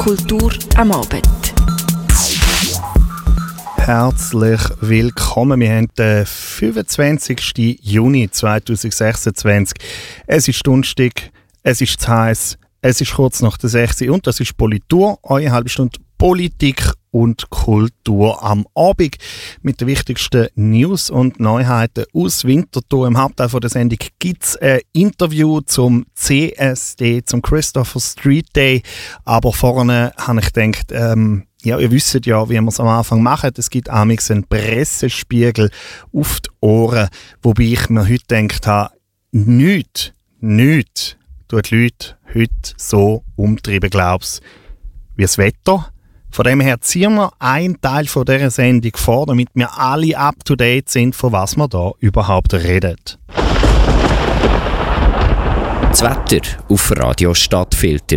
Kultur am Abend. Herzlich willkommen. Wir haben den 25. Juni 2026. Es ist Donnerstag, es ist zu heiß, es ist kurz nach der 6 und das ist Politur, eure halbe Stunde Politik und Kultur am Abend mit den wichtigsten News und Neuheiten aus Winterthur. Im Hauptteil der Sendung gibt es ein Interview zum CSD, zum Christopher Street Day. Aber vorne habe ich gedacht, ja, ihr wisst ja, wie wir es am Anfang machen. Es gibt amigs einen Pressespiegel auf die Ohren, wobei ich mir heute gedacht habe, nichts tut die Leute heute so umtreiben, glaubst wie das Wetter. Von dem her ziehen wir einen Teil von dieser Sendung vor, damit wir alle up-to-date sind, von was wir da überhaupt reden. Das Wetter auf Radio Stadtfilter.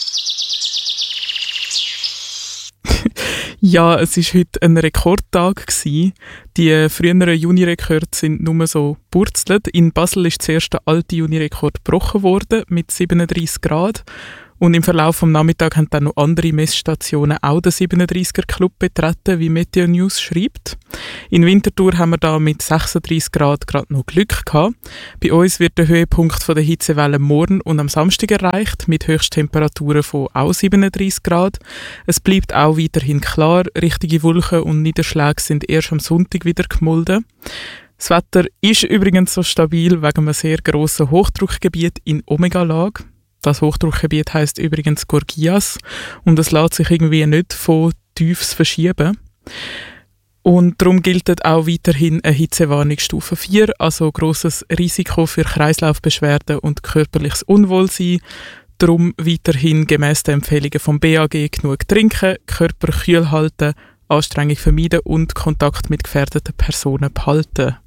Ja, es war heute ein Rekordtag. Die früheren Juni-Rekorde sind nur so purzelt. In Basel ist zuerst der alte Juni-Rekord gebrochen worden mit 37 Grad. Und im Verlauf des Nachmittags haben dann noch andere Messstationen auch den 37er-Club betreten, wie Meteo News schreibt. In Winterthur haben wir da mit 36 Grad gerade noch Glück gehabt. Bei uns wird der Höhepunkt von der Hitzewelle morgen und am Samstag erreicht, mit Höchsttemperaturen von auch 37 Grad. Es bleibt auch weiterhin klar, richtige Wolken und Niederschläge sind erst am Sonntag wieder gemolden. Das Wetter ist übrigens so stabil wegen einem sehr grossen Hochdruckgebiet in Omega-Lage. Das Hochdruckgebiet heisst übrigens Gorgias und es lässt sich irgendwie nicht von Tiefs verschieben. Und darum gilt auch weiterhin eine Hitzewarnungsstufe 4, also grosses Risiko für Kreislaufbeschwerden und körperliches Unwohlsein. Darum weiterhin gemäss den Empfehlungen vom BAG genug trinken, Körper kühl halten, Anstrengung vermeiden und Kontakt mit gefährdeten Personen behalten.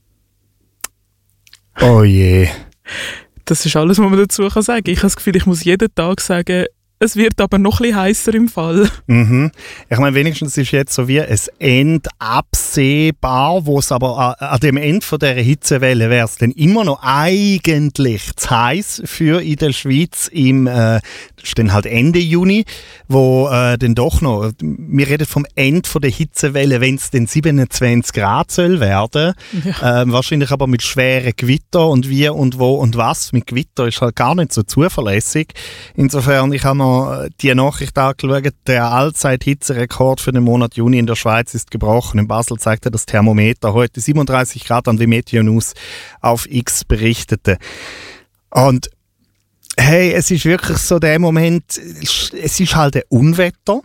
Oh je. Das ist alles, was man dazu sagen kann. Ich habe das Gefühl, ich muss jeden Tag sagen, es wird aber noch ein bisschen heißer im Fall. Mhm. Ich meine, wenigstens ist jetzt so wie ein Ende absehbar, wo es aber an dem Ende von dieser Hitzewelle wäre es dann immer noch eigentlich zu heiß für in der Schweiz das ist dann halt Ende Juni, wo dann doch noch, wir reden vom Ende von der Hitzewelle, wenn es dann 27 Grad soll werden. Ja. Wahrscheinlich aber mit schweren Gewitter und wie und wo und was. Mit Gewitter ist halt gar nicht so zuverlässig. Insofern, ich habe noch die Nachricht angeschaut, der Allzeit-Hitzerekord für den Monat Juni in der Schweiz ist gebrochen. In Basel zeigte das Thermometer heute 37 Grad an, wie Meteo News auf X berichtete. Und hey, es ist wirklich so der Moment, es ist halt ein Unwetter.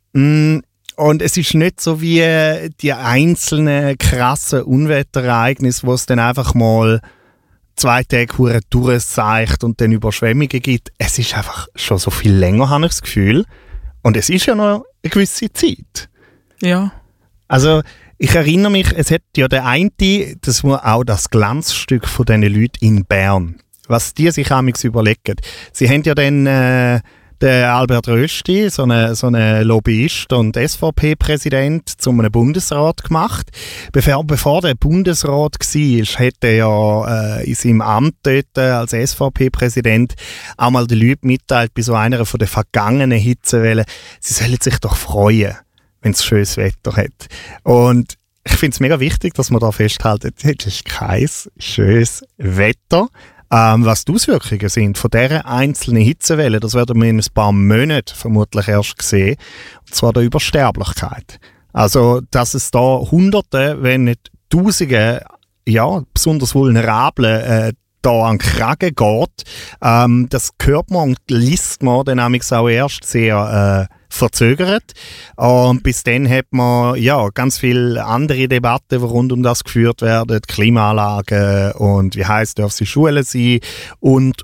Und es ist nicht so wie die einzelnen krassen Unwetterereignisse, wo es dann einfach mal 2 Tage durchseicht und dann Überschwemmungen gibt. Es ist einfach schon so viel länger, habe ich das Gefühl. Und es ist ja noch eine gewisse Zeit. Ja. Also, ich erinnere mich, es hat ja der eine, das war auch das Glanzstück von diesen Leuten in Bern. Was die sich amigs überlegen. Sie haben ja dann der Albert Rösti, so eine Lobbyist und SVP-Präsident, zu einem Bundesrat gemacht. Bevor der Bundesrat war, hat er ja in seinem Amt dort als SVP-Präsident einmal den Leuten mitteilt, bei so einer von den vergangenen Hitzewellen, sie sollen sich doch freuen, wenn es schönes Wetter hat. Und ich finde es mega wichtig, dass man da festhalten, es ist kein schönes Wetter. Was die Auswirkungen sind von dieser einzelnen Hitzewelle, das werden wir in ein paar Monaten vermutlich erst sehen. Und zwar der Übersterblichkeit. Also, dass es da Hunderte, wenn nicht Tausende, ja, besonders Vulnerable da an den Kragen geht, das hört man und liest man dann auch erst sehr verzögert. Und bis dann hat man ja ganz viele andere Debatten, die rund um das geführt werden, Klimaanlagen und wie heiß darf sie Schulen sein und.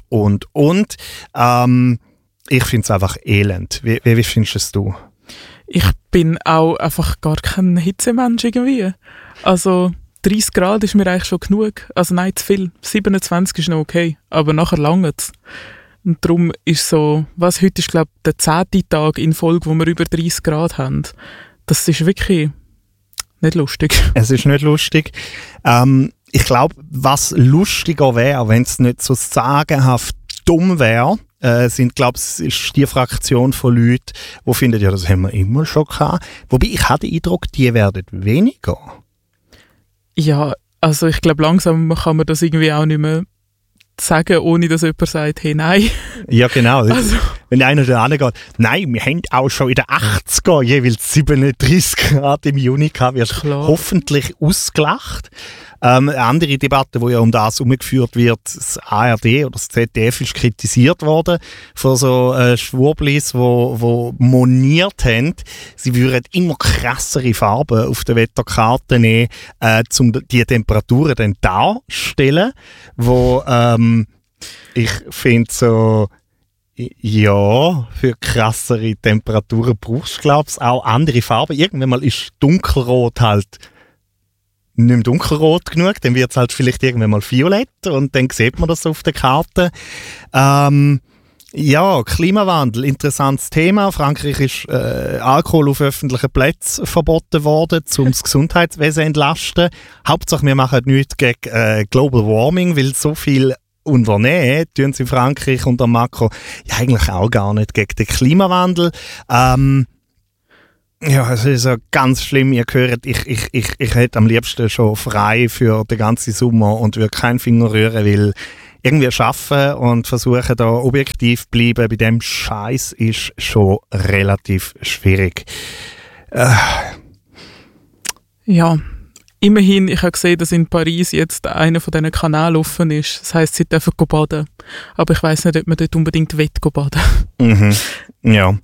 Ich finde es einfach elend. Wie findest du? Ich bin auch einfach gar kein Hitzemensch irgendwie. Also 30 Grad ist mir eigentlich schon genug. Also nein, zu viel. 27 ist noch okay, aber nachher lange es. Und darum ist so, heute ist glaube ich der 10. Tag in Folge, wo wir über 30 Grad haben. Das ist wirklich nicht lustig. Es ist nicht lustig. Ich glaube, was lustiger wäre, wenn es nicht so sagenhaft dumm wäre, sind, glaube ich, ist die Fraktion von Leuten, die finden, ja, das haben wir immer schon gehabt. Wobei, ich habe den Eindruck, die werden weniger. Ja, also ich glaube, langsam kann man das irgendwie auch nicht mehr sagen, ohne dass jemand sagt, hey, nein. Ja, genau. Also. Wenn einer da angeht, nein, wir haben auch schon in den 80er jeweils 37 Grad im Juni gehabt, wirst hoffentlich ausgelacht. Eine andere Debatte, die ja um das herumgeführt wird, das ARD oder das ZDF ist kritisiert worden von so Schwurblis, die moniert haben, sie würden immer krassere Farben auf der Wetterkarte nehmen, um die Temperaturen dann darzustellen, wo ich finde so, ja, für krassere Temperaturen brauchst du, glaube ich, auch andere Farben. Irgendwann mal ist Dunkelrot halt nicht mehr dunkelrot genug, dann wird es halt vielleicht irgendwann mal violett und dann sieht man das auf der Karte. Ja, Klimawandel, interessantes Thema. Frankreich ist Alkohol auf öffentlichen Plätzen verboten worden, um das Gesundheitswesen zu entlasten. Hauptsache, wir machen nichts gegen Global Warming, weil so viel unternehmen tun sie in Frankreich unter Macron ja eigentlich auch gar nicht gegen den Klimawandel. Ja, es ist ja ganz schlimm. Ihr hört, ich hätte am liebsten schon frei für den ganzen Sommer und würde keinen Finger rühren, weil irgendwie arbeiten und versuchen, da objektiv zu bleiben bei dem Scheiß ist schon relativ schwierig. Ja, immerhin, ich habe gesehen, dass in Paris jetzt einer von diesen Kanälen offen ist. Das heisst, sie dürfen baden. Aber ich weiss nicht, ob man dort unbedingt baden will. Ja.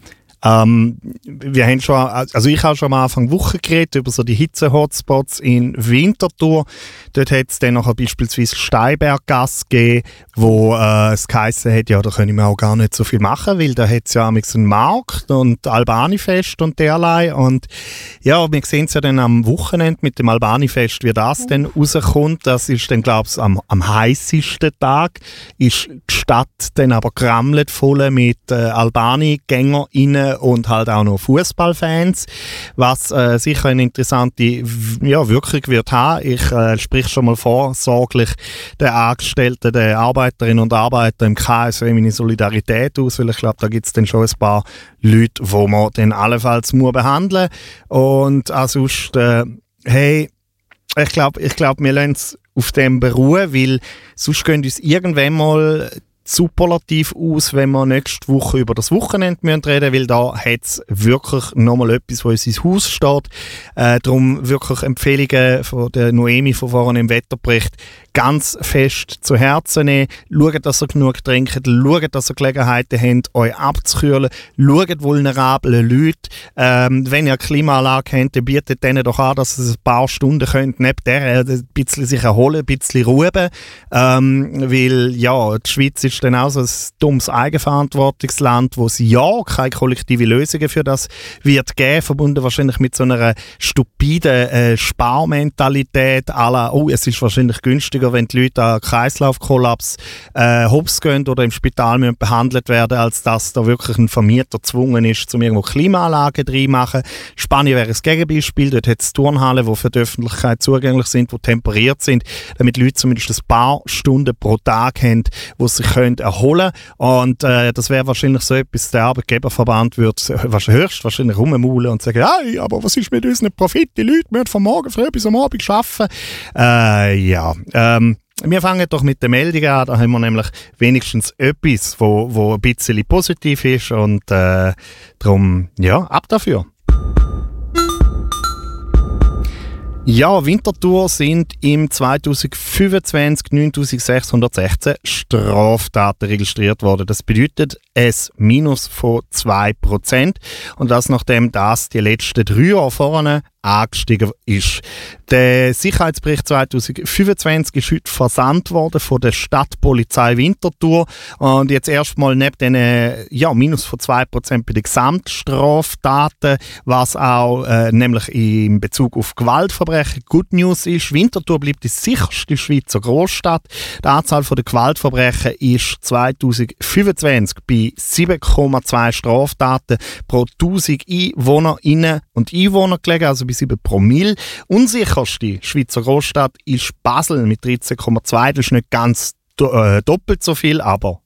Wir haben schon, also ich habe schon am Anfang Woche geredet über so die Hitze-Hotspots in Winterthur. Dort hat es dann noch beispielsweise Steinberggasse gegeben, wo es geheissen hat, ja, da können wir auch gar nicht so viel machen, weil da hat es ja einen Markt und Albani-Fest und derlei. Und ja, wir sehen es ja dann am Wochenende mit dem Albani-Fest, wie das dann rauskommt. Das ist dann, glaube ich, am heißesten Tag. Ist die Stadt dann aber gerammelt voll mit Albani-GängerInnen und halt auch noch Fußballfans, was sicher eine interessante Wirkung wird haben. Ich sprich schon mal vorsorglich den Angestellten, den Arbeiterinnen und Arbeitern im KSW meine Solidarität aus, weil ich glaube, da gibt es dann schon ein paar Leute, die man dann allenfalls behandeln muss. Und ansonsten, hey, ich glaube, wir lassen es auf dem beruhen, weil sonst gehen uns irgendwann mal superlativ aus, wenn wir nächste Woche über das Wochenende reden müssen, weil da hat es wirklich nochmal etwas, wo uns ins Haus steht. Darum wirklich Empfehlungen von der Noemi von vorhin im Wetterbericht ganz fest zu Herzen nehmen. Schaut, dass ihr genug trinkt, schaut, dass ihr Gelegenheiten habt, euch abzukühlen, schaut vulnerable Leute. Wenn ihr eine Klimaanlage habt, dann bietet denen doch an, dass ihr ein paar Stunden könnt, neben der ein bisschen sich erholen, ein bisschen ruhen. Weil ja, die Schweiz ist dann auch so ein dummes Eigenverantwortungsland, wo es ja keine kollektive Lösungen für das wird geben, verbunden wahrscheinlich mit so einer stupiden Sparmentalität à la, oh, es ist wahrscheinlich günstiger, wenn die Leute an Kreislaufkollaps hops gehen oder im Spital müssen behandelt werden, als dass da wirklich ein Vermieter gezwungen ist, um irgendwo Klimaanlagen reinmachen. Spanien wäre ein Gegenbeispiel. Dort hat es Turnhallen, die für die Öffentlichkeit zugänglich sind, die temperiert sind, damit Leute zumindest ein paar Stunden pro Tag haben, wo sie sich erholen können. Und das wäre wahrscheinlich so etwas, der Arbeitgeberverband würde höchstwahrscheinlich rummaulen und sagen, hey, aber was ist mit unseren Profit? Die Leute müssen von morgen früh bis am Abend arbeiten. Wir fangen doch mit der Meldung an, da haben wir nämlich wenigstens etwas, wo ein bisschen positiv ist und darum, ja, ab dafür. Ja, Winterthur sind im 2025 9.616 Straftaten registriert worden. Das bedeutet ein Minus von 2%. Und das nachdem das die letzten 3 Jahre vorne angestiegen ist. Der Sicherheitsbericht 2025 ist heute versandt worden von der Stadtpolizei Winterthur. Und jetzt erstmal neben den Minus von 2% bei den Gesamtstraftaten, was auch nämlich in Bezug auf Gewaltverbrechen Good News ist. Winterthur bleibt die sicherste Schweizer Großstadt. Die Anzahl der Gewaltverbrechen ist 2025 bei 7,2 Straftaten pro 1000 Einwohnerinnen und Einwohner gelegen, also bei 7 Promille. Unsicherste Schweizer Großstadt ist Basel mit 13,2. Das ist nicht ganz doppelt so viel, aber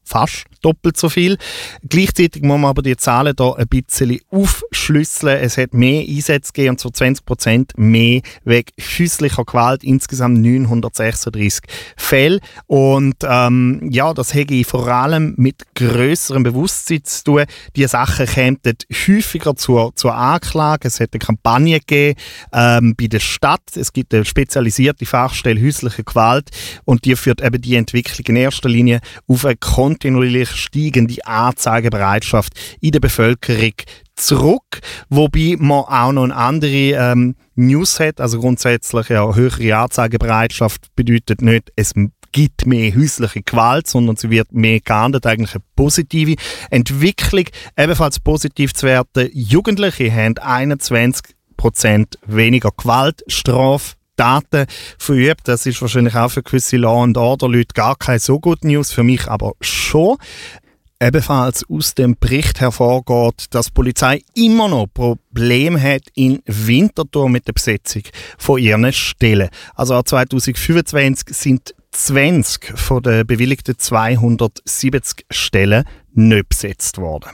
fast doppelt so viel. Gleichzeitig muss man aber die Zahlen hier ein bisschen aufschlüsseln. Es hat mehr Einsätze gegeben, und zwar 20% mehr wegen häuslicher Gewalt, insgesamt 936 Fälle. Und das hätte vor allem mit grösserem Bewusstsein zu tun. Die Sachen kämen häufiger zur Anklage. Es hat eine Kampagne gegeben bei der Stadt. Es gibt eine spezialisierte Fachstelle häusliche Gewalt und die führt eben die Entwicklung in erster Linie auf eine kontinuierlich steigende Anzeigebereitschaft in der Bevölkerung zurück, wobei man auch noch eine andere News hat. Also grundsätzlich höhere Anzeigebereitschaft bedeutet nicht, es gibt mehr häusliche Gewalt, sondern sie wird mehr geahndet, eigentlich eine positive Entwicklung. Ebenfalls positiv zu werten, Jugendliche haben 21% weniger Gewaltstraftaten verübt. Das ist wahrscheinlich auch für gewisse Law-and-Order-Leute gar keine so gute News, für mich aber schon. Ebenfalls aus dem Bericht hervorgeht, dass die Polizei immer noch Probleme hat in Winterthur mit der Besetzung von ihren Stellen. Also auch 2025 sind 20 von den bewilligten 270 Stellen nicht besetzt worden.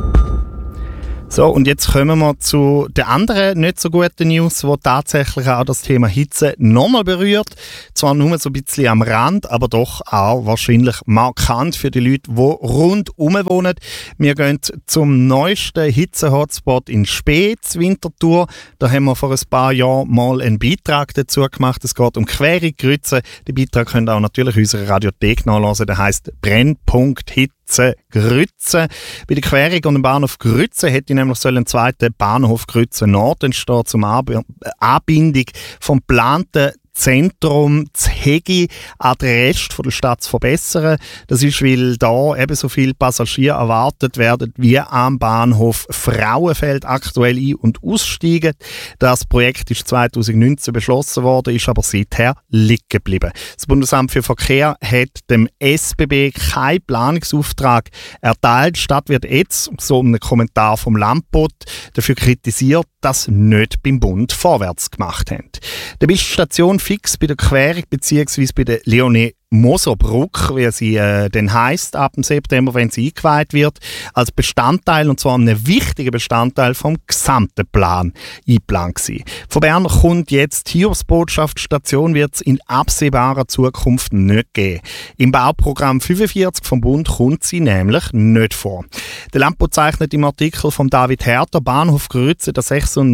So, und jetzt kommen wir zu der anderen nicht so guten News, die tatsächlich auch das Thema Hitze nochmal berührt. Zwar nur so ein bisschen am Rand, aber doch auch wahrscheinlich markant für die Leute, die rundherum wohnen. Wir gehen zum neuesten Hitze-Hotspot in Speetz, Winterthur. Da haben wir vor ein paar Jahren mal einen Beitrag dazu gemacht. Es geht um Querung, Grütze. Den Beitrag könnt ihr auch natürlich in unserer Radiothek nachlesen. Der heisst Brennpunkt-Hitze Grütze. Bei der Querung und dem Bahnhof Grütze hätte nämlich ein zweiter Bahnhof Grütze Nord entstehen zum Anbindung vom geplanten Zentrum Zhegi an den Rest der Stadt zu verbessern. Das ist, weil da ebenso viele Passagiere erwartet werden wie am Bahnhof Frauenfeld aktuell ein- und aussteigen. Das Projekt ist 2019 beschlossen worden, ist aber seither liegen geblieben. Das Bundesamt für Verkehr hat dem SBB keinen Planungsauftrag erteilt. Die Stadt wird jetzt, so einem Kommentar vom Landbot, dafür kritisiert, dass nicht beim Bund vorwärts gemacht haben. Dabei ist die Station fix bei der Querung bzw. bei der Leonie-Moser-Brücke, wie sie dann heisst, ab dem September, wenn sie eingeweiht wird, als Bestandteil, und zwar ein wichtiger Bestandteil vom gesamten Plan eingeplant gewesen. Von Bern kommt jetzt die Hiobsbotschaft, Station wird es in absehbarer Zukunft nicht geben. Im Bauprogramm 45 vom Bund kommt sie nämlich nicht vor. Der Landbot zeichnet im Artikel von David Herter Bahnhof Grütze das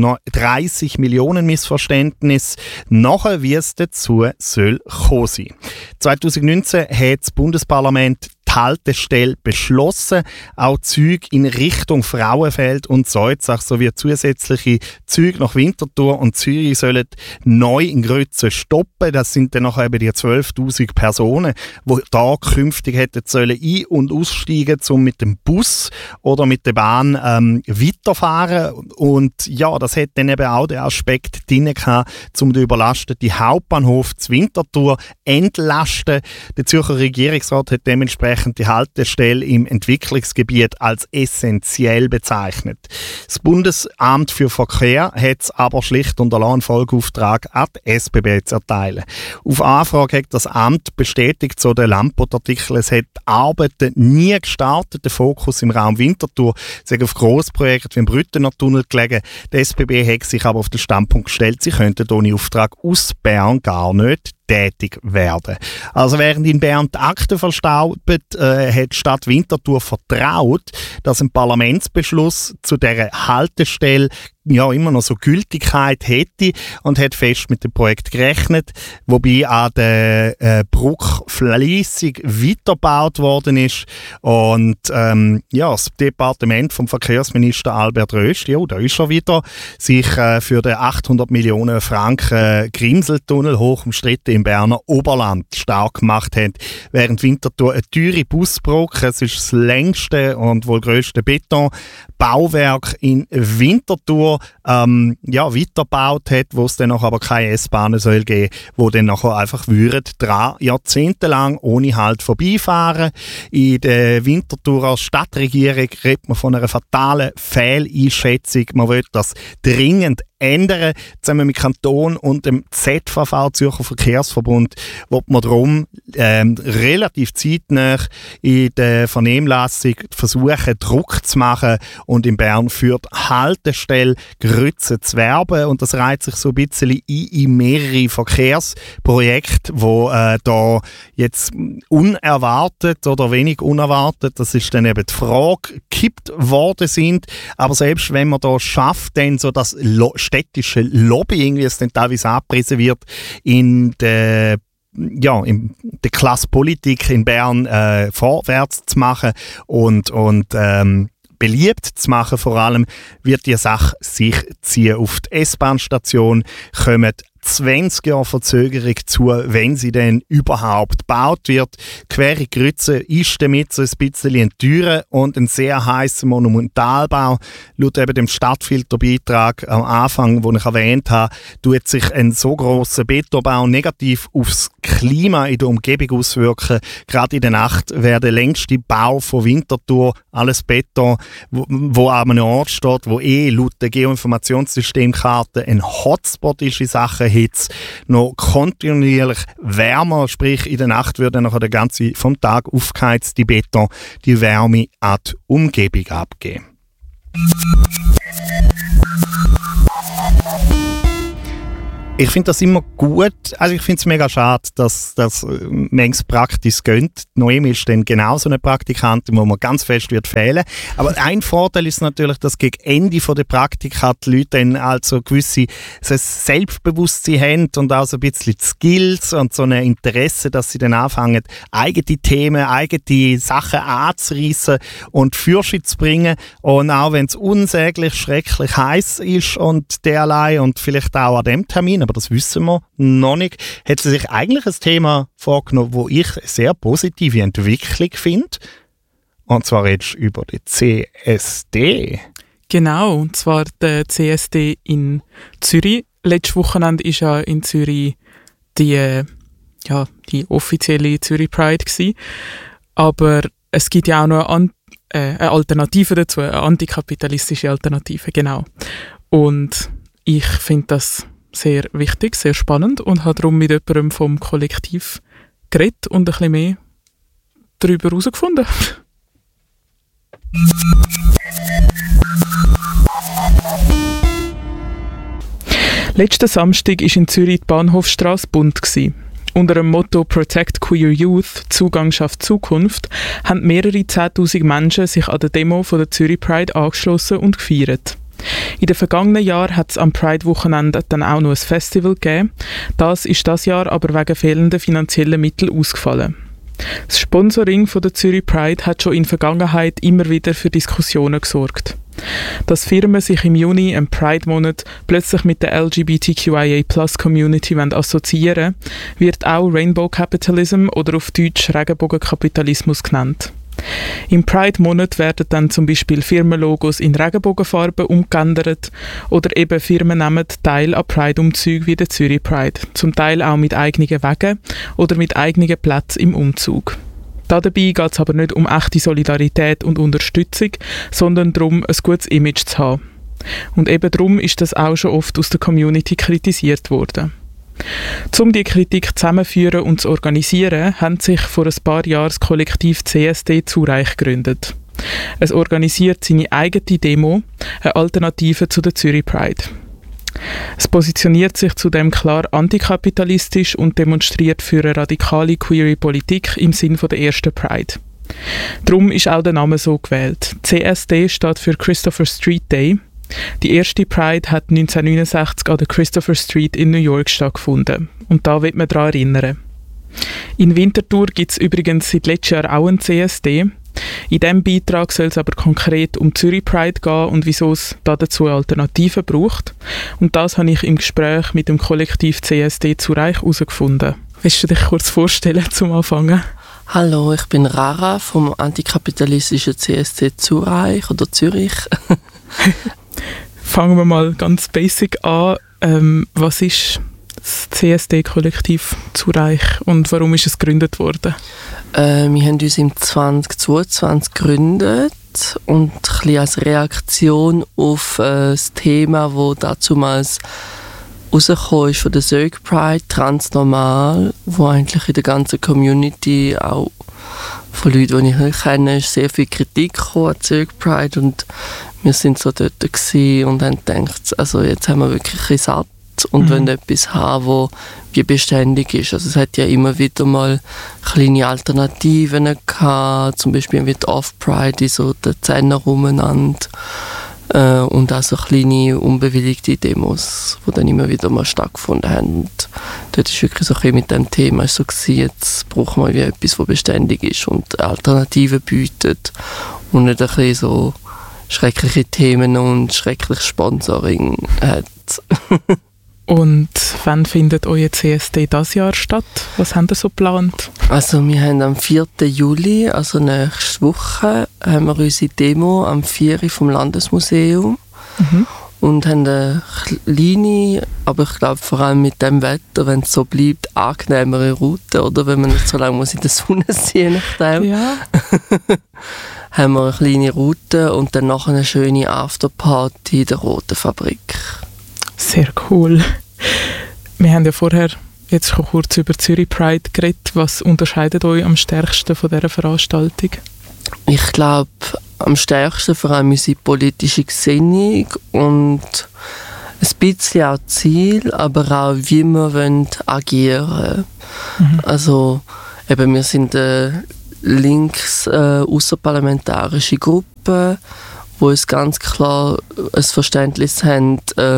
36 Millionen Missverständnis nachher, wie es dazu soll kommen sein. 2019 hat das Bundesparlament die Haltestelle beschlossen, auch Züge in Richtung Frauenfeld und Salzach sowie zusätzliche Züge nach Winterthur und Zürich sollen neu in Grütze stoppen. Das sind dann nachher eben die 12'000 Personen, die da künftig hätten sollen ein- und aussteigen, um mit dem Bus oder mit der Bahn weiterfahren. Und ja, das hat dann eben auch den Aspekt drin gehabt, um den überlasteten Hauptbahnhof zu Winterthur entlasten. Der Zürcher Regierungsrat hat dementsprechend die Haltestelle im Entwicklungsgebiet als essentiell bezeichnet. Das Bundesamt für Verkehr hat es aber schlicht unterlassen, einen Folgeauftrag an die SBB zu erteilen. Auf Anfrage hat das Amt bestätigt, so der Landbot-Artikel, es hat Arbeiten nie gestartet. Der Fokus im Raum Winterthur sei auf Grossprojekte wie im Brüttener Tunnel gelegen. Die SBB hat sich aber auf den Standpunkt gestellt, sie könnten ohne Auftrag aus Bern gar nicht tätig werden. Also während in Bern die Akten verstaubt, hat die Stadt Winterthur vertraut, dass ein Parlamentsbeschluss zu dieser Haltestelle ja immer noch so Gültigkeit hätte und hat fest mit dem Projekt gerechnet, wobei an der Brücke fleissig weitergebaut worden ist und das Departement vom Verkehrsminister Albert Röst, ja, da ist er wieder, sich für den 800 Millionen Franken Grimseltunnel hoch umstritten im Berner Oberland stark gemacht hat, während Winterthur eine teure Busbrücke, es ist das längste und wohl grösste Betonbauwerk in Winterthur, weitergebaut hat, wo es dann noch aber keine S-Bahnen soll geben, wo dann nachher einfach dran jahrzehntelang ohne Halt vorbeifahren. In der Winterthurer Stadtregierung redet man von einer fatalen Fehleinschätzung. Man will das dringend ändern. Zusammen mit Kanton und dem ZVV, Zürcher Verkehrsverbund, will man darum relativ zeitnah in der Vernehmlassung versuchen, Druck zu machen und in Bern für die Haltestelle Grütze zu werben. Und das reiht sich so ein bisschen in mehrere Verkehrsprojekte, die da jetzt unerwartet oder wenig unerwartet, das ist dann eben die Frage, gekippt worden sind. Aber selbst wenn man da schafft, dann so das städtische Lobbying, wie es dann teilweise abgepriesen wird, in der Klassenpolitik in Bern vorwärts zu machen und beliebt zu machen, vor allem wird die Sache sich ziehen. Auf die S-Bahn-Station kommen 20 Jahre Verzögerung zu, wenn sie denn überhaupt gebaut wird. Quere Grütze ist damit so ein bisschen ein teurer und ein sehr heißer Monumentalbau. Laut eben dem Stadtfilterbeitrag am Anfang, den ich erwähnt habe, tut sich ein so grosser Betonbau negativ aufs Klima in der Umgebung auswirken. Gerade in der Nacht wäre der längste Bau von Winterthur, alles Beton, wo an einem Ort steht, wo laut der Geoinformationssystemkarte ein Hotspot ist in Sachen Hitze, noch kontinuierlich wärmer, sprich in der Nacht würde nachher der ganze vom Tag aufgeheizte Beton die Wärme an die Umgebung abgeben. Ich finde das immer gut. Also ich finde es mega schade, dass das manches Praxis gönnt. Noemi ist dann genauso eine Praktikantin, wo man ganz fest wird fehlen. Aber ein Vorteil ist natürlich, dass gegen Ende der Praktika die Leute dann also gewisse Selbstbewusstsein haben und auch so ein bisschen Skills und so ein Interesse, dass sie dann anfangen, eigene Themen, eigene Sachen anzureissen und Fürche zu bringen. Und auch wenn es unsäglich, schrecklich heiß ist und derlei und vielleicht auch an dem Termin, aber das wissen wir noch nicht, hat sie sich eigentlich ein Thema vorgenommen, wo ich eine sehr positive Entwicklung finde. Und zwar jetzt über die CSD. Genau, und zwar der CSD in Zürich. Letztes Wochenende war ja in Zürich die offizielle Zürich Pride gewesen. Aber es gibt ja auch noch eine Alternative dazu, eine antikapitalistische Alternative, genau. Und ich finde das sehr wichtig, sehr spannend und habe darum mit jemandem vom Kollektiv geredet und ein bisschen mehr darüber herausgefunden. Letzten Samstag war in Zürich die Bahnhofstrasse bunt. Unter dem Motto «Protect Queer Youth – Zugang schafft Zukunft» haben mehrere 10'000 Menschen sich an der Demo von der Zürich Pride angeschlossen und gefeiert. In den vergangenen Jahren hat es am Pride-Wochenende dann auch noch ein Festival gegeben. Das ist das Jahr aber wegen fehlender finanzieller Mittel ausgefallen. Das Sponsoring von der Zürich Pride hat schon in der Vergangenheit immer wieder für Diskussionen gesorgt. Dass Firmen sich im Juni, im Pride-Monat, plötzlich mit der LGBTQIA+-Community assoziieren, wird auch Rainbow Capitalism oder auf Deutsch Regenbogenkapitalismus genannt. Im Pride-Monat werden dann zum Beispiel Firmenlogos in Regenbogenfarben umgeändert oder eben Firmen nehmen Teil an Pride-Umzügen wie der Zürich Pride, zum Teil auch mit eigenen Wegen oder mit eigenen Plätzen im Umzug. Dabei geht es aber nicht um echte Solidarität und Unterstützung, sondern darum, ein gutes Image zu haben. Und eben darum ist das auch schon oft aus der Community kritisiert worden. Um die Kritik zusammenzuführen und zu organisieren, haben sich vor ein paar Jahren das Kollektiv CSD Zurich gegründet. Es organisiert seine eigene Demo, eine Alternative zu der Zürich Pride. Es positioniert sich zudem klar antikapitalistisch und demonstriert für eine radikale queere Politik im Sinn der ersten Pride. Darum ist auch der Name so gewählt. CSD steht für Christopher Street Day. Die erste Pride hat 1969 an der Christopher Street in New York stattgefunden. Und da wird man daran erinnern. In Winterthur gibt es übrigens seit letztem Jahr auch einen CSD. In diesem Beitrag soll es aber konkret um Zürich Pride gehen und wieso es dazu Alternativen braucht. Und das habe ich im Gespräch mit dem Kollektiv CSD Zurich herausgefunden. Willst du dich kurz vorstellen zum Anfangen? Hallo, ich bin Rara vom antikapitalistischen CSD Zurich oder Zürich. Fangen wir mal ganz basic an. Was ist das CSD-Kollektiv Zurich und warum ist es gegründet worden? Wir haben uns im 2022 gegründet und ein bisschen als Reaktion auf das Thema, das dazumals rausgekommen ist von der Zög Pride, Transnormal, wo eigentlich in der ganzen Community, auch von Leuten, die ich kenne, ist sehr viel Kritik gekommen an Zög Pride und wir sind so dort gewesen und haben gedacht, also jetzt haben wir wirklich ein bisschen satt und wollen etwas haben, wo wie beständig ist. Also es hat ja immer wieder mal kleine Alternativen gehabt, zum Beispiel mit Off-Pride, so der Zehner umeinander. Und auch so kleine unbewilligte Demos, die dann immer wieder mal stattgefunden haben. Und dort ist wirklich so ein bisschen mit dem Thema so gewesen, jetzt brauchen wir wie etwas, das beständig ist und Alternativen bietet und nicht ein bisschen so schreckliche Themen und schreckliches Sponsoring hat. Und wann findet euer CSD dieses Jahr statt? Was habt ihr so geplant? Also wir haben am 4. Juli, also nächste Woche, haben wir unsere Demo am 4. vom Landesmuseum und haben eine kleine, aber ich glaube vor allem mit dem Wetter, wenn es so bleibt, angenehmere Route, oder wenn man nicht so lange muss in der Sonne sein muss, nachdem. Ja. Haben wir eine kleine Route und dann nachher eine schöne Afterparty in der Roten Fabrik. Sehr cool. Wir haben ja vorher jetzt schon kurz über Zürich Pride geredet. Was unterscheidet euch am stärksten von dieser Veranstaltung? Ich glaube, am stärksten vor allem unsere politische Gesinnung und ein bisschen auch Ziel, aber auch wie wir agieren wollen. Also eben, wir sind eine links außerparlamentarische Gruppe, wo es ganz klar ein Verständnis haben,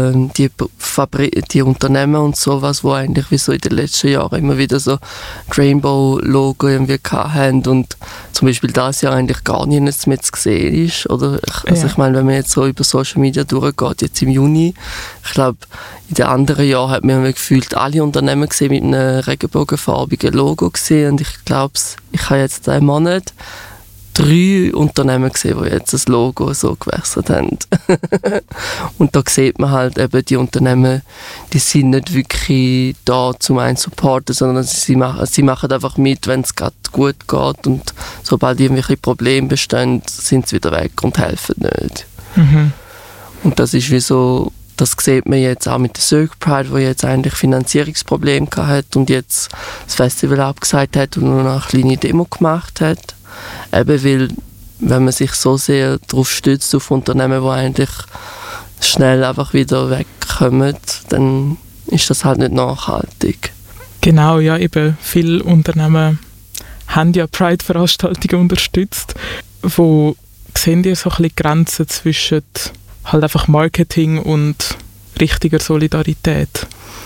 die Unternehmen und sowas, wo eigentlich wie so in den letzten Jahren immer wieder so Rainbow-Logo irgendwie hatten und zum Beispiel dieses Jahr eigentlich gar nichts mehr zu sehen ist. Oder? Also ich meine, wenn man jetzt so über Social Media durchgeht, jetzt im Juni, ich glaube, in den anderen Jahren hat man gefühlt alle Unternehmen gesehen mit einem regenbogenfarbigen Logo gesehen und ich glaube, ich habe jetzt einen Monat 3 Unternehmen gesehen, die jetzt das Logo so gewechselt haben. Und da sieht man halt eben, die Unternehmen, die sind nicht wirklich da, um einen zu supporten, sondern sie machen einfach mit, wenn es gerade gut geht und sobald irgendwelche Probleme bestehen, sind sie wieder weg und helfen nicht. Und das ist wie so, das sieht man jetzt auch mit der Zög Pride, wo jetzt eigentlich Finanzierungsprobleme hat und jetzt das Festival abgesagt hat und nur noch eine kleine Demo gemacht hat. Eben weil, wenn man sich so sehr darauf stützt, auf Unternehmen, die eigentlich schnell einfach wieder wegkommen, dann ist das halt nicht nachhaltig. Genau, ja, eben viele Unternehmen haben ja Pride-Veranstaltungen unterstützt. Wo sehen ihr so ein bisschen Grenzen zwischen halt einfach Marketing und richtiger Solidarität?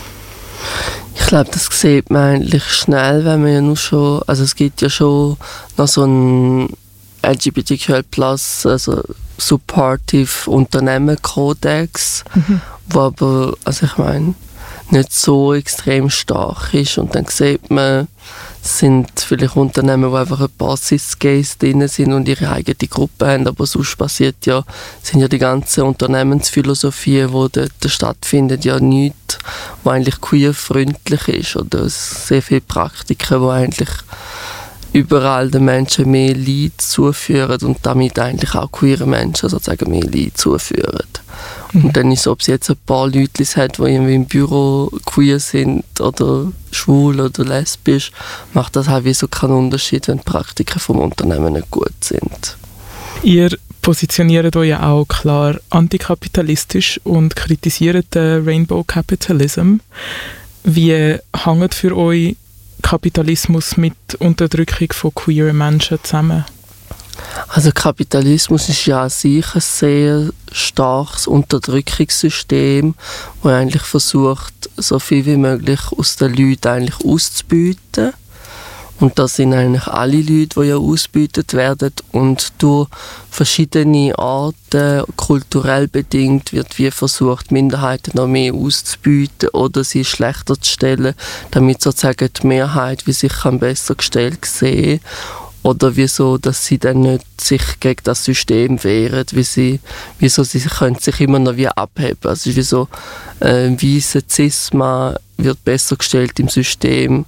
Ich glaube, das sieht man eigentlich schnell, wenn man ja nur schon, also es gibt ja schon noch so ein LGBTQ+, also supportive Unternehmenkodex, wo aber, also ich meine, nicht so extrem stark ist und dann sieht man, es sind vielleicht Unternehmen, wo einfach ein paar Cis-Gays drin sind und ihre eigene Gruppe haben, aber sonst passiert ja, sind ja die ganzen Unternehmensphilosophie, die dort stattfindet, ja nichts, was eigentlich queer-freundlich ist oder sehr viele Praktiken, die eigentlich überall den Menschen mehr Leid zuführen und damit eigentlich auch queere Menschen sozusagen mehr Leid zuführen. Und dann ist es, ob es jetzt ein paar Leute hat, die irgendwie im Büro queer sind oder schwul oder lesbisch, macht das halt wie so keinen Unterschied, wenn die Praktiken vom Unternehmen nicht gut sind. Ihr positioniert euch ja auch klar antikapitalistisch und kritisiert den Rainbow Capitalism. Wie hängt für euch Kapitalismus mit Unterdrückung von queeren Menschen zusammen? Also Kapitalismus ist ja an sich ein sehr starkes Unterdrückungssystem, das eigentlich versucht, so viel wie möglich aus den Leuten eigentlich auszubeuten. Und das sind eigentlich alle Leute, die ja ausgebeutet werden und durch verschiedene Arten, kulturell bedingt, wird wie versucht, Minderheiten noch mehr auszubeuten oder sie schlechter zu stellen, damit sozusagen die Mehrheit wie sich besser gestellt sehen oder wieso, dass sie dann nicht sich gegen das System wehren, wieso sie können sich immer noch wie abheben. Also wieso weiße Cis-Mann wird besser gestellt im System,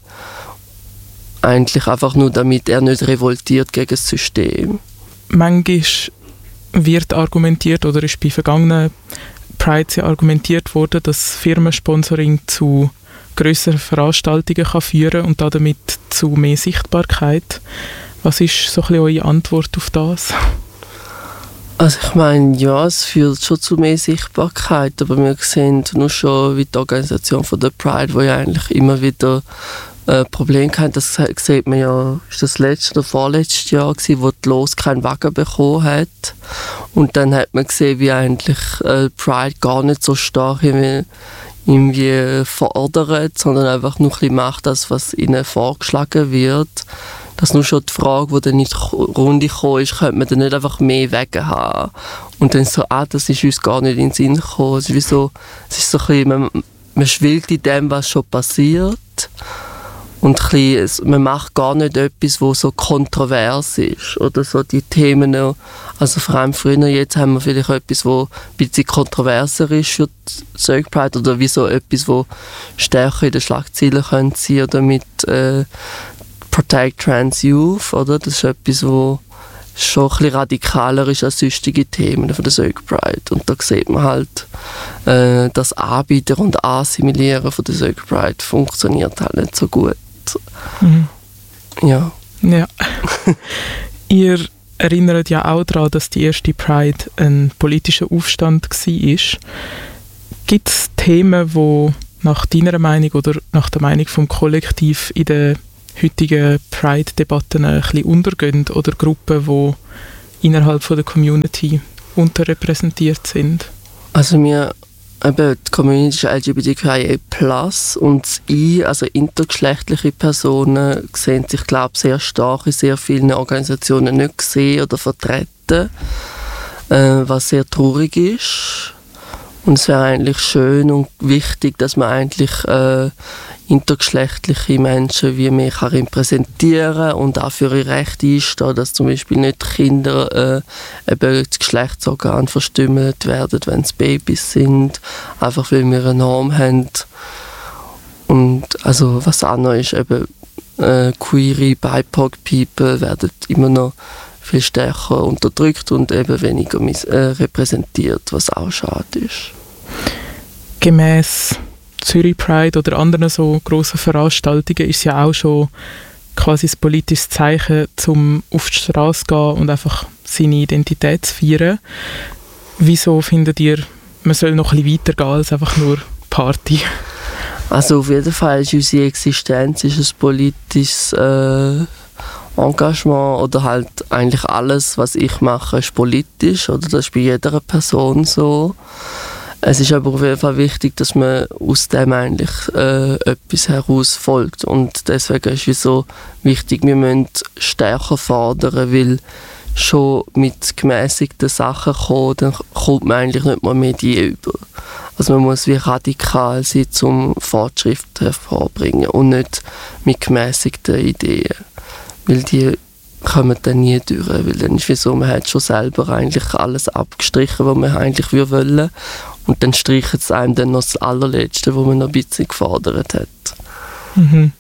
eigentlich einfach nur, damit er nicht revoltiert gegen das System. Manchmal wird argumentiert oder ist bei vergangenen Prides ja argumentiert worden, dass Firmensponsoring zu grösseren Veranstaltungen kann führen und damit zu mehr Sichtbarkeit. Was ist so ein bisschen eure Antwort auf das? Also ich meine, ja, es führt schon zu mehr Sichtbarkeit, aber wir sehen nur schon, wie die Organisation von der Pride, wo ja eigentlich immer wieder Probleme hatten, das sieht man ja, ist das letzte oder vorletztes Jahr gewesen, wo die Los keinen Wagen bekommen hat. Und dann hat man gesehen, wie eigentlich Pride gar nicht so stark irgendwie fordert, sondern einfach nur ein bisschen macht das, was ihnen vorgeschlagen wird. Das ist nur schon die Frage, die dann in die Runde gekommen ist, könnte man dann nicht einfach mehr Wege haben? Und dann so, das ist uns gar nicht in den Sinn gekommen. Es ist wie so, es ist so ein bisschen, man schwillt in dem, was schon passiert. Und ein bisschen, man macht gar nicht etwas, was so kontrovers ist. Oder so die Themen, also vor allem früher, jetzt haben wir vielleicht etwas, was ein bisschen kontroverser ist für die Zög Pride. Oder wie so etwas, was stärker in den Schlagzeilen sein könnte. Oder mit Protect Trans Youth, oder? Das ist etwas, was schon ein bisschen radikaler ist als sonstige Themen von der Zög Pride. Und da sieht man halt, das Anbieten und Assimilieren von der Zög Pride funktioniert halt nicht so gut. Mhm. Ja. Ihr erinnert ja auch daran, dass die erste Pride ein politischer Aufstand war. Gibt es Themen, die nach deiner Meinung oder nach der Meinung vom Kollektiv in der heutigen Pride-Debatten ein bisschen untergehen oder Gruppen, die innerhalb von der Community unterrepräsentiert sind? Also die Community ist LGBTQIA+, und das I, also intergeschlechtliche Personen, sehen sich, glaube ich, sehr stark in sehr vielen Organisationen nicht gesehen oder vertreten, was sehr traurig ist. Und es wäre eigentlich schön und wichtig, dass man eigentlich intergeschlechtliche Menschen wie mehr kann repräsentieren und auch für ihre Rechte einstehen, dass zum Beispiel nicht Kinder eben das Geschlechtsorgan verstümmelt werden, wenn es Babys sind, einfach weil wir eine Norm haben. Und also was auch noch ist, eben queere, BIPOC-People werden immer noch viel stärker unterdrückt und eben weniger repräsentiert, was auch schade ist. Gemäss Zürich Pride oder anderen so grossen Veranstaltungen ist ja auch schon quasi ein politisches Zeichen, um auf die Straße zu gehen und einfach seine Identität zu feiern. Wieso findet ihr, man soll noch ein bisschen weitergehen als einfach nur Party? Also auf jeden Fall ist unsere Existenz ist ein politisches Engagement oder halt eigentlich alles, was ich mache, ist politisch, oder das ist bei jeder Person so. Es ist aber auf jeden Fall wichtig, dass man aus dem eigentlich etwas herausfolgt, und deswegen ist es so wichtig, wir müssen stärker fordern, weil schon mit gemäßigten Sachen kommen, dann kommt man eigentlich nicht mehr Medien über. Also man muss wie radikal sein, um Fortschritt hervorbringen und nicht mit gemäßigten Ideen. Weil die kommen dann nie durch, weil dann ist es so, man hat schon selber eigentlich alles abgestrichen, was man eigentlich wollen, und dann streichen es einem dann noch das Allerletzte, was man noch ein bisschen gefordert hat. Mhm.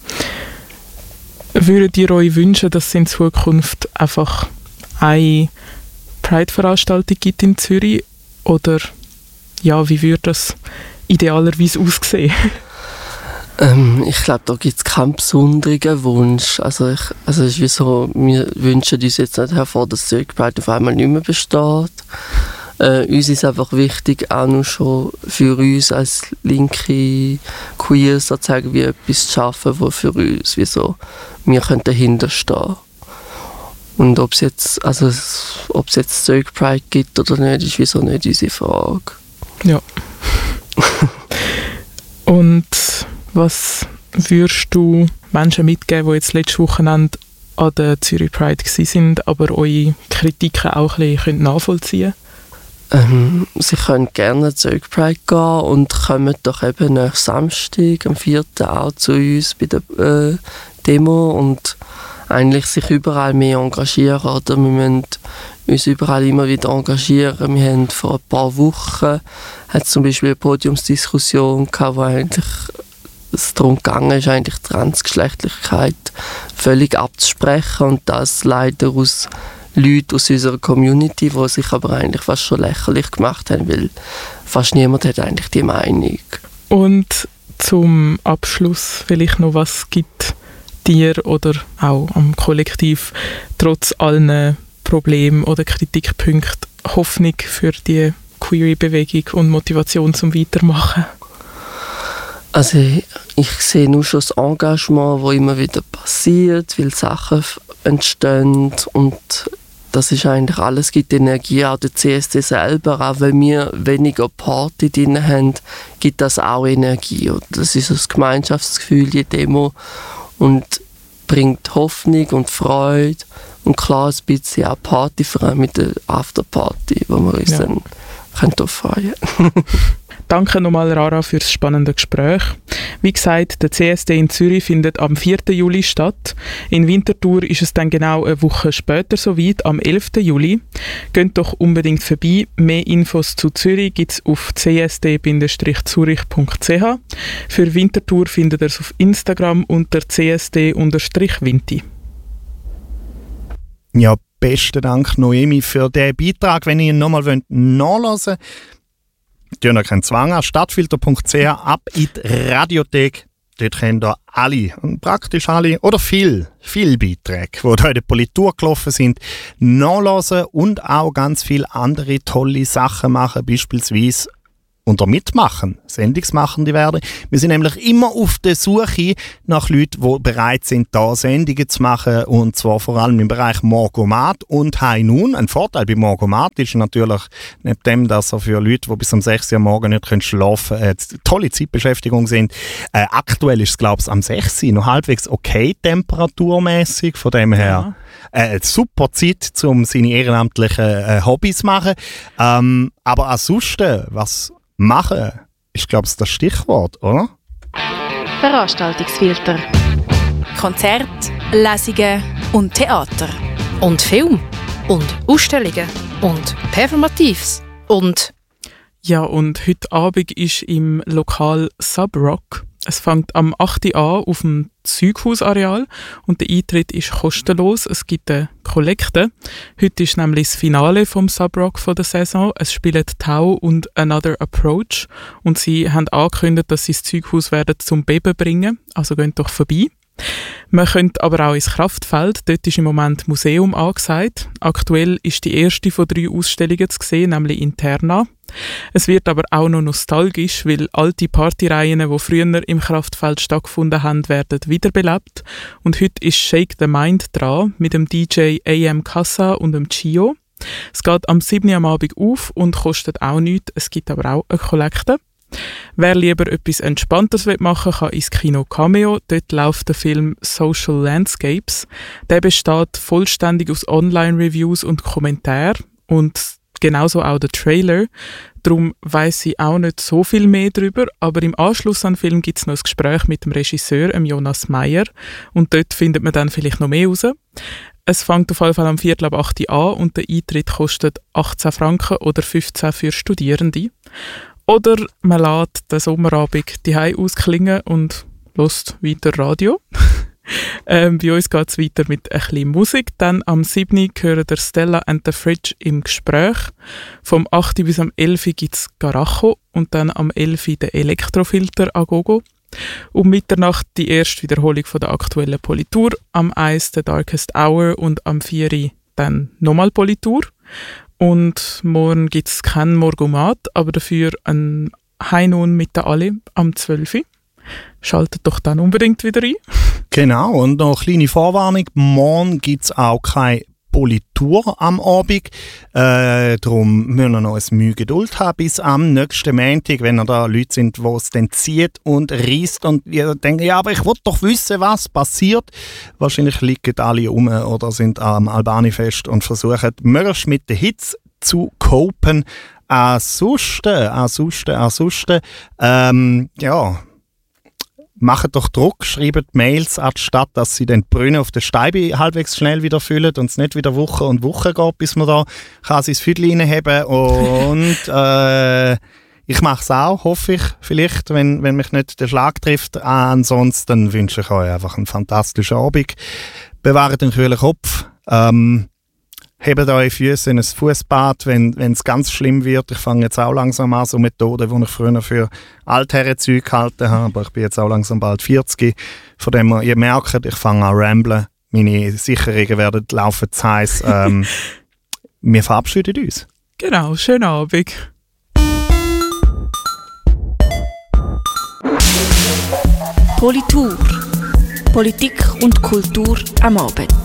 Würdet ihr euch wünschen, dass es in Zukunft einfach eine Pride-Veranstaltung gibt in Zürich? Oder ja, wie würde das idealerweise aussehen? Ich glaube, da gibt es keinen besonderen Wunsch. Also es ist wie so, wir wünschen uns jetzt nicht hervor, dass Zürich Pride auf einmal nicht mehr besteht. Uns ist einfach wichtig, auch nur schon für uns als linke Queer sozusagen wie etwas zu schaffen, wo für uns wie so, wir können dahinter stehen. Und ob es jetzt Zürich Pride gibt oder nicht, ist wie so nicht unsere Frage. Ja. Und was würdest du Menschen mitgeben, die jetzt letztes Wochenende an der Zürich Pride waren, aber eure Kritiken auch ein bisschen nachvollziehen können? Sie können gerne zur Zürich Pride gehen und kommen doch eben nach Samstag, am 4. auch zu uns bei der Demo und eigentlich sich überall mehr engagieren. Oder? Wir müssen uns überall immer wieder engagieren. Wir haben vor ein paar Wochen zum Beispiel eine Podiumsdiskussion gehabt, wo eigentlich es darum gegangen ist, eigentlich Transgeschlechtlichkeit völlig abzusprechen und das leider aus Leute aus unserer Community, die sich aber eigentlich fast schon lächerlich gemacht haben, weil fast niemand hat eigentlich die Meinung. Und zum Abschluss vielleicht noch, was gibt dir oder auch am Kollektiv trotz allen Problemen oder Kritikpunkten Hoffnung für die Queer-Bewegung und Motivation zum Weitermachen? Also ich sehe nur schon das Engagement, das immer wieder passiert, weil Sachen entstehen und das ist eigentlich alles, gibt Energie, auch der CSD selber, auch wenn wir weniger Party drin haben, gibt das auch Energie. Und das ist das Gemeinschaftsgefühl, die Demo, und bringt Hoffnung und Freude und klar ein bisschen auch Party, vor allem mit der Afterparty, wo wir uns dann freuen können. Danke nochmal, Rara, für das spannende Gespräch. Wie gesagt, der CSD in Zürich findet am 4. Juli statt. In Winterthur ist es dann genau eine Woche später soweit, am 11. Juli. Geht doch unbedingt vorbei. Mehr Infos zu Zürich gibt es auf csd-zurich.ch. Für Winterthur findet ihr es auf Instagram unter csd-winti. Ja, besten Dank, Noemi, für diesen Beitrag. Wenn ihr ihn nochmal nachlesen wollt, tun ihr keinen Zwang an. Stadtfilter.ch, ab in die Radiothek. Dort könnt ihr alle, praktisch alle, oder viele Beiträge, die da in der Politur gelaufen sind, nachlesen und auch ganz viele andere tolle Sachen machen, beispielsweise unter Mitmachen, Sendungsmachende werden. Wir sind nämlich immer auf der Suche nach Leuten, die bereit sind, da Sendungen zu machen, und zwar vor allem im Bereich Morgomat und High Noon. Ein Vorteil bei Morgomat ist natürlich, neben dem, dass er für Leute, die bis um 6 Uhr morgen nicht schlafen können, tolle Zeitbeschäftigung sind. Aktuell ist es, glaube ich, am 6 Uhr noch halbwegs okay temperaturmäßig. Von dem her super Zeit, um seine ehrenamtlichen Hobbys zu machen. Aber ansonsten, was machen ist, glaube ich, das Stichwort, oder? Veranstaltungsfilter. Konzert, Lesungen und Theater. Und Film. Und Ausstellungen. Und Performatives. Und... Ja, und heute Abend ist im Lokal Subrock. Es fängt am 8. Uhr an auf dem Zeughausareal und der Eintritt ist kostenlos. Es gibt eine Kollekte. Heute ist nämlich das Finale vom Subrock von der Saison. Es spielen Tau und Another Approach und sie haben angekündigt, dass sie das Zeughaus werden zum Beben bringen. Also geht doch vorbei. Man könnte aber auch ins Kraftfeld. Dort ist im Moment Museum angesagt. Aktuell ist die erste von 3 Ausstellungen zu sehen, nämlich Interna. Es wird aber auch noch nostalgisch, weil alte Partyreihen, die früher im Kraftfeld stattgefunden haben, werden wiederbelebt. Und heute ist Shake the Mind dran mit dem DJ AM Casa und dem Chio. Es geht am 7. Uhr am Abend auf und kostet auch nichts. Es gibt aber auch eine Kollekte. Wer lieber etwas Entspanntes machen will, kann ins Kino Cameo. Dort läuft der Film Social Landscapes. Der besteht vollständig aus Online-Reviews und Kommentaren und genauso auch der Trailer. Darum weiss ich auch nicht so viel mehr darüber, aber im Anschluss an den Film gibt es noch ein Gespräch mit dem Regisseur, Jonas Meyer, und dort findet man dann vielleicht noch mehr raus. Es fängt auf jeden Fall am 7:45 an und der Eintritt kostet 18 Franken oder 15 für Studierende. Oder man lässt den Sommerabend die Hause ausklingen und hört weiter Radio. Bei uns geht es weiter mit ein bisschen Musik. Dann am 7. hören der Stella and the Fridge im Gespräch. Vom 8. bis am 11. gibt es Garacho und dann am 11. der Elektrofilter Agogo. Um Mitternacht die erste Wiederholung von der aktuellen Politur. Am 1. der Darkest Hour und am 4. dann nochmal Politur. Und morgen gibt es kein Morgomat, aber dafür ein High Noon mit der Ali am 12. Schaltet doch dann unbedingt wieder ein. Genau, und noch eine kleine Vorwarnung. Morgen gibt es auch keine Politur am Abend. Darum müssen wir noch ein Mühe Geduld haben bis am nächsten Montag, wenn da Leute sind, die es dann zieht und reisst und ihr denkt, ja, aber ich will doch wissen, was passiert. Wahrscheinlich liegen alle rum oder sind am Albani-Fest und versuchen, möglichst mit den Hits zu copen. Ansonsten, macht doch Druck, schreibt Mails an die Stadt, dass sie den Brunnen auf der Steibe halbwegs schnell wieder füllen und es nicht wieder Wochen und Wochen geht, bis man da kann sein Füdli reinheben. Und ich mache es auch, hoffe ich, vielleicht, wenn mich nicht der Schlag trifft. Ansonsten wünsche ich euch einfach einen fantastischen Abend. Bewahrt den kühlen Kopf. Habt hebt eure Füße in ein Fußbad, wenn es ganz schlimm wird. Ich fange jetzt auch langsam an, so Methoden, die ich früher für Altherrenzeug gehalten habe, aber ich bin jetzt auch langsam bald 40. Von dem her, ihr merkt, ich fange an zu ramblen. Meine Sicherungen werden laufen zu heiß. Wir verabschieden uns. Genau, schönen Abend. Politur. Politik und Kultur am Abend.